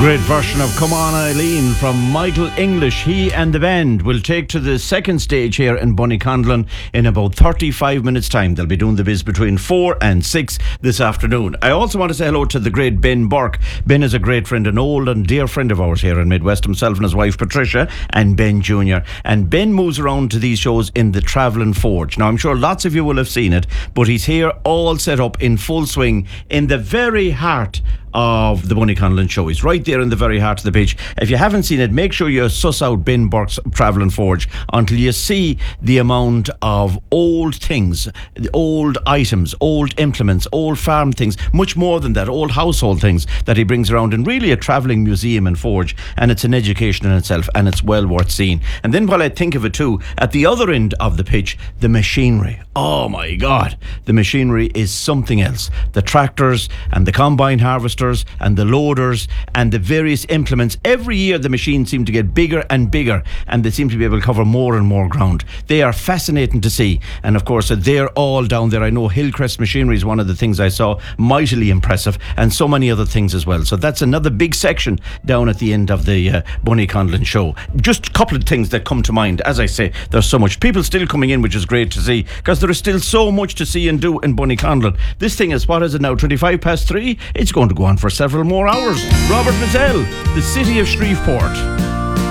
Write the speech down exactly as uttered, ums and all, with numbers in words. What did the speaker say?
Great version of Come On Eileen from Michael English. He and the band will take to the second stage here in Bonnyconlon in about thirty-five minutes time. They'll be doing the biz between four and six this afternoon. I also want to say hello to the great Ben Burke. Ben is a great friend, an old and dear friend of ours here in Midwest, himself and his wife Patricia and Ben Junior And Ben moves around to these shows in the Travelling Forge. Now I'm sure lots of you will have seen it, but he's here all set up in full swing in the very heart of the Bonnyconlon show. He's right there in the very heart of the pitch. If you haven't seen it, make sure you suss out Ben Burke's Travelling Forge until you see the amount of old things, old items, old implements, old farm things, much more than that, old household things that he brings around in really a travelling museum and forge. And it's an education in itself, and it's well worth seeing. And then while I think of it too, at the other end of the pitch, the machinery. Oh my God, the machinery is something else. The tractors and the combine harvesters and the loaders and the various implements. Every year the machines seem to get bigger and bigger, and they seem to be able to cover more and more ground. They are fascinating to see, and of course they're all down there. I know Hillcrest Machinery is one of the things I saw, mightily impressive, and so many other things as well. So that's another big section down at the end of the uh, Bonnyconlon show. Just a couple of things that come to mind. As I say, there's so much people still coming in, which is great to see, because there is still so much to see and do in Bonnyconlon. This thing is, what is it now, twenty-five past three? It's going to go on for several more hours. Robert Mazzell, the city of Shreveport.